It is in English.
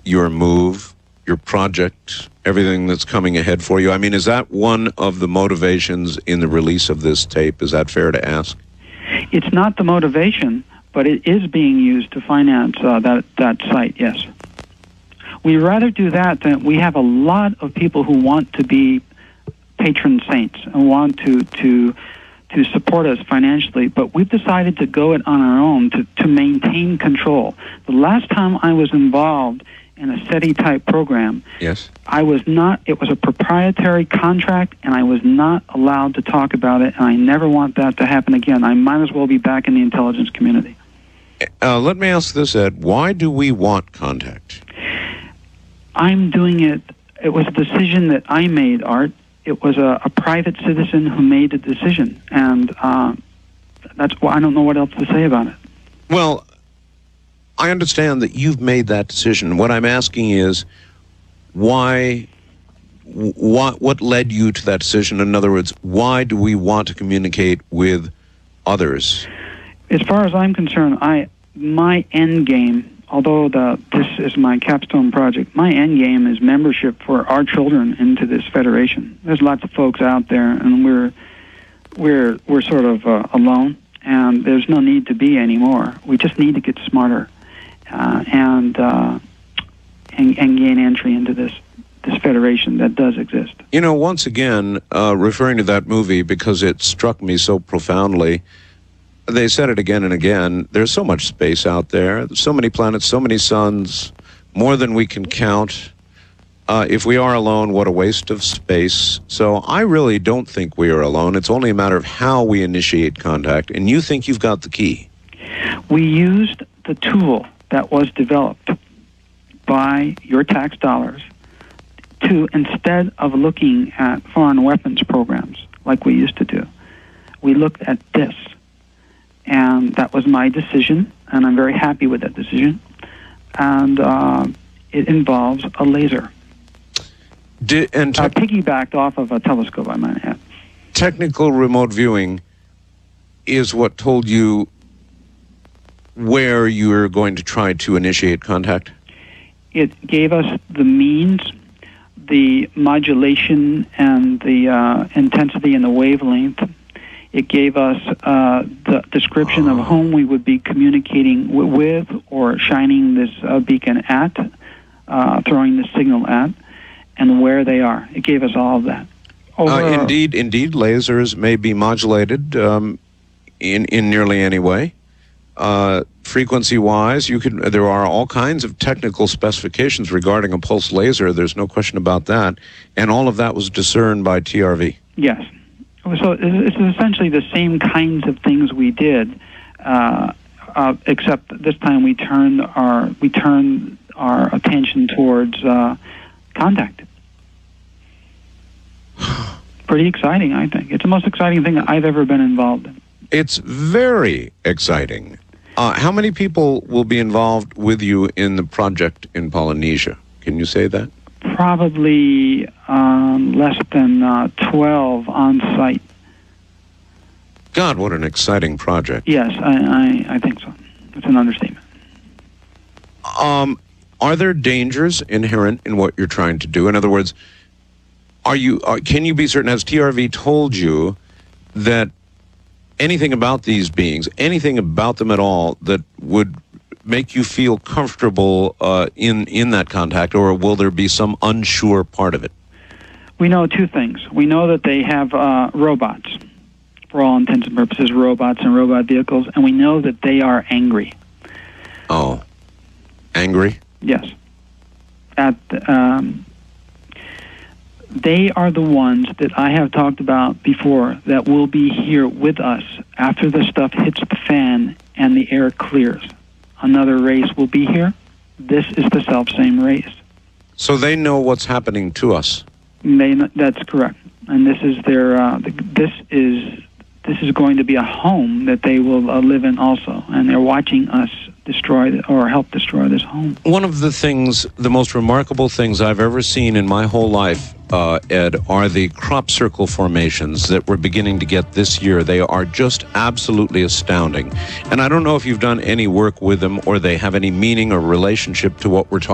your move, your project, everything that's coming ahead for you? I mean, is that one of the motivations in the release of this tape? Is that fair to ask? It's not the motivation, but it is being used to finance that site, yes. We'd rather do that than we have a lot of people who want to be patron saints and want to support us financially, but we've decided to go it on our own to maintain control. The last time I was involved in a SETI-type program, yes, it was a proprietary contract, and I was not allowed to talk about it, and I never want that to happen again. I might as well be back in the intelligence community. Let me ask this, Ed. Why do we want contact? I'm doing it. It was a decision that I made, Art. It was a private citizen who made the decision, and that's why I don't know what else to say about it. Well, I understand that you've made that decision. What I'm asking is, what led you to that decision? In other words, why do we want to communicate with others? As far as I'm concerned, my end game, although this is my capstone project, my end game is membership for our children into this federation. There's lots of folks out there, and we're sort of alone, and there's no need to be anymore. We just need to get smarter and gain entry into this federation that does exist. You know, once again, referring to that movie because it struck me so profoundly. They said it again and again. There's so much space out there, so many planets, so many suns, more than we can count. If we are alone, what a waste of space. So I really don't think we are alone. It's only a matter of how we initiate contact, and you think you've got the key. We used the tool that was developed by your tax dollars to, instead of looking at foreign weapons programs like we used to do, we looked at this. And that was my decision, and I'm very happy with that decision. And it involves a laser. Piggybacked off of a telescope, I might add. Technical remote viewing is what told you where you're going to try to initiate contact? It gave us the means, the modulation, and the intensity and the wavelength. It gave us the description of whom we would be communicating with or shining this beacon at, throwing the signal at, and where they are. It gave us all of that. Indeed, lasers may be modulated in nearly any way. Frequency-wise, there are all kinds of technical specifications regarding a pulse laser. There's no question about that. And all of that was discerned by TRV. Yes. So it's essentially the same kinds of things we did, except this time we turned our attention towards contact. Pretty exciting, I think. It's the most exciting thing that I've ever been involved in. It's very exciting. How many people will be involved with you in the project in Polynesia? Can you say that? Probably less than 12 on site. God, what an exciting project. Yes, I think so. It's an understatement. Are there dangers inherent in what you're trying to do? In other words, can you be certain, has TRV told you that anything about these beings, anything about them at all that would make you feel comfortable in that contact, or will there be some unsure part of it? We know two things. We know that they have robots, for all intents and purposes, robots and robot vehicles, and we know that they are angry. Oh, angry? Yes. They are the ones that I have talked about before that will be here with us after the stuff hits the fan and the air clears. Another race will be here. This is the self-same race. So they know what's happening to us. That's correct. And this is their. This is going to be a home that they will live in also, and they're watching us destroy or help destroy this home. One of the most remarkable things I've ever seen in my whole life, Ed, are the crop circle formations that we're beginning to get this year. They are just absolutely astounding. And I don't know if you've done any work with them or they have any meaning or relationship to what we're talking about.